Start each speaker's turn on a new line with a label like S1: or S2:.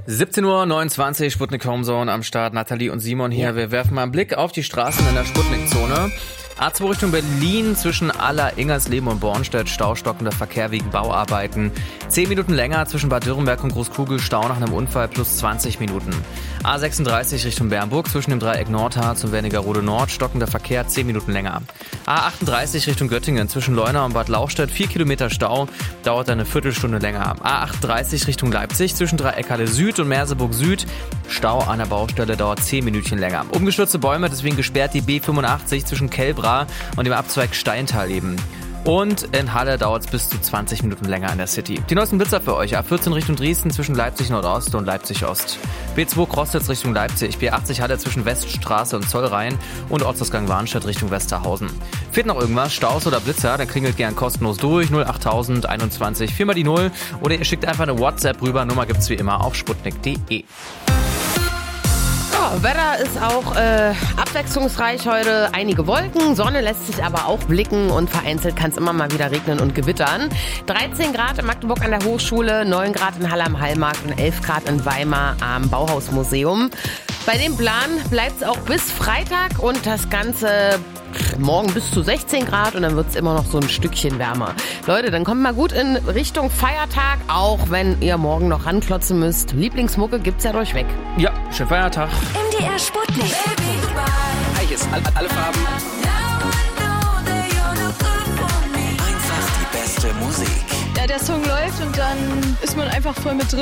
S1: 17:29 Uhr, Sputnik Homezone am Start. Nathalie und Simon hier. Ja. Wir werfen mal einen Blick auf die Straßen in der Sputnik-Zone. A2 Richtung Berlin zwischen Aller, Ingersleben und Bornstedt. Staustockender Verkehr wegen Bauarbeiten. 10 Minuten länger zwischen Bad Dürrenberg und Großkugel. Stau nach einem Unfall plus 20 Minuten. A36 Richtung Bernburg zwischen dem Dreieck Nordharz und Wernigerode Nord. Stockender Verkehr 10 Minuten länger. A38 Richtung Göttingen zwischen Leuna und Bad Lauchstädt. 4 Kilometer Stau. Dauert eine Viertelstunde länger. A38 Richtung Leipzig zwischen Dreieck Halle Süd und Merseburg Süd. Stau an der Baustelle dauert 10 Minütchen länger. Umgestürzte Bäume, deswegen gesperrt die B85 zwischen Kelbra und dem Abzweig Steintal eben. Und in Halle dauert es bis zu 20 Minuten länger in der City. Die neuesten Blitzer für euch. A14 Richtung Dresden zwischen Leipzig Nordost und Leipzig Ost. B2 Crostitz Richtung Leipzig. B80 Halle zwischen Weststraße und Zollrhein. Und Ortsausgang Warnstedt Richtung Westerhausen. Fehlt noch irgendwas, Staus oder Blitzer, dann klingelt gern kostenlos durch. 08021 4 mal die 0. Oder ihr schickt einfach eine WhatsApp rüber. Nummer gibt's wie immer auf sputnik.de.
S2: Wetter ist auch abwechslungsreich heute. Einige Wolken, Sonne lässt sich aber auch blicken und vereinzelt kann es immer mal wieder regnen und gewittern. 13 Grad in Magdeburg an der Hochschule, 9 Grad in Halle am Hallmarkt und 11 Grad in Weimar am Bauhausmuseum. Bei dem Plan bleibt es auch bis Freitag und das Ganze morgen bis zu 16 Grad und dann wird es immer noch so ein Stückchen wärmer. Leute, dann kommt mal gut in Richtung Feiertag, auch wenn ihr morgen noch ranklotzen müsst. Lieblingsmucke gibt's ja durchweg.
S1: Ja, schönen Feiertag.
S3: MDR Sputnik.
S4: Hi, hier ist alle Farben. Einfach die beste Musik.
S5: Ja, der Song läuft und dann ist man einfach voll mit drin.